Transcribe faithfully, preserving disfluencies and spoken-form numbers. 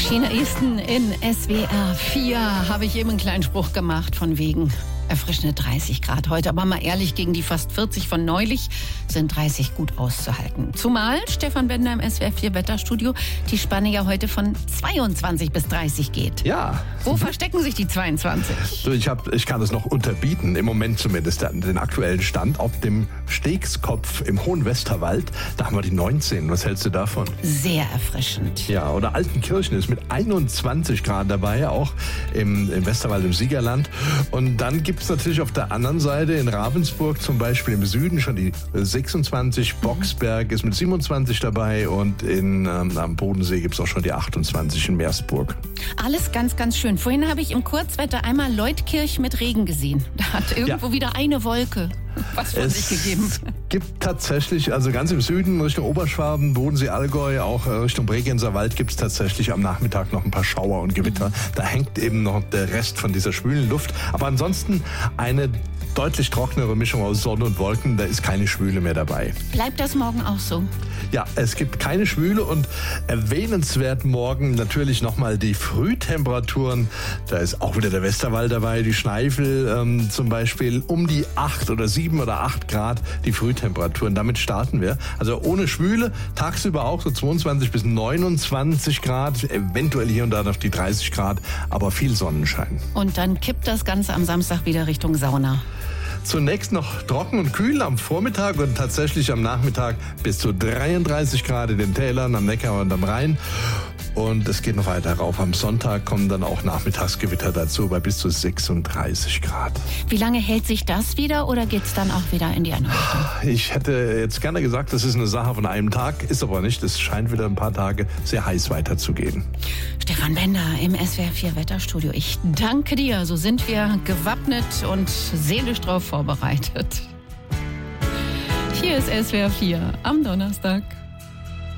Sheena Easton in S W R vier habe ich eben einen kleinen Spruch gemacht von wegen erfrischende dreißig Grad heute. Aber mal ehrlich, gegen die fast vierzig von neulich sind dreißig gut auszuhalten. Zumal Stefan Bender im S W R vier Wetterstudio die Spanne ja heute von zweiundzwanzig bis dreißig geht. Ja. Wo verstecken sich die zweiundzwanzig? So, ich, hab, ich kann es noch unterbieten, im Moment zumindest, den, den aktuellen Stand. Auf dem Stegskopf im Hohen Westerwald, da haben wir die neunzehn. Was hältst du davon? Sehr erfrischend. Ja, oder Altenkirchen ist mit einundzwanzig Grad dabei, auch im, im Westerwald, im Siegerland. Und dann gibt es natürlich auf der anderen Seite in Ravensburg zum Beispiel im Süden schon die sechsundzwanzig. Boxberg ist mit siebenundzwanzig dabei und in, ähm, am Bodensee gibt es auch schon die achtundzwanzig in Meersburg. Alles ganz, ganz schön. Vorhin habe ich im Kurzwetter einmal Leutkirch mit Regen gesehen. Da hat irgendwo ja. wieder eine Wolke was von es sich gegeben. Es gibt tatsächlich, also ganz im Süden, Richtung Oberschwaben, Bodensee, Allgäu, auch Richtung Bregenzer Wald gibt es tatsächlich am Nachmittag noch ein paar Schauer und Gewitter. Mhm. Da hängt eben noch der Rest von dieser schwülen Luft. Aber ansonsten eine deutlich trockenere Mischung aus Sonne und Wolken, da ist keine Schwüle mehr dabei. Bleibt das morgen auch so? Ja, es gibt keine Schwüle und erwähnenswert morgen natürlich nochmal die Frühtemperaturen. Da ist auch wieder der Westerwald dabei, die Schneifel ähm, zum Beispiel um die acht oder sieben oder acht Grad die Frühtemperaturen. Damit starten wir. Also ohne Schwüle, tagsüber auch so zweiundzwanzig bis neunundzwanzig Grad, eventuell hier und da noch die dreißig Grad, aber viel Sonnenschein. Und dann kippt das Ganze am Samstag wieder Richtung Sauna. Zunächst noch trocken und kühl am Vormittag und tatsächlich am Nachmittag bis zu dreiunddreißig Grad in den Tälern, am Neckar und am Rhein. Und es geht noch weiter rauf. Am Sonntag kommen dann auch Nachmittagsgewitter dazu bei bis zu sechsunddreißig Grad. Wie lange hält sich das wieder oder geht es dann auch wieder in die andere Richtung? Ich hätte jetzt gerne gesagt, das ist eine Sache von einem Tag, ist aber nicht. Es scheint wieder ein paar Tage sehr heiß weiterzugehen. Stefan Bender im S W R vier Wetterstudio. Ich danke dir. So sind wir gewappnet und seelisch drauf vorbereitet. Hier ist S W R vier am Donnerstag.